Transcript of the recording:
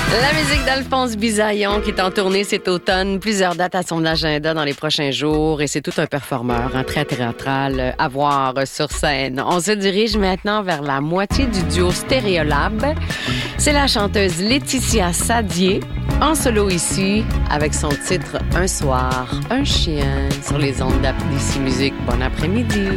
La musique d'Alphonse Bisaillon qui est en tournée cet automne. Plusieurs dates à son agenda dans les prochains jours. Et c'est tout un performeur, un très théâtral à voir sur scène. On se dirige maintenant vers la moitié du duo Stéréolab. C'est la chanteuse Laetitia Sadier, en solo ici, avec son titre « Un soir, un chien » sur les ondes d'Applici Musique. Bon après-midi.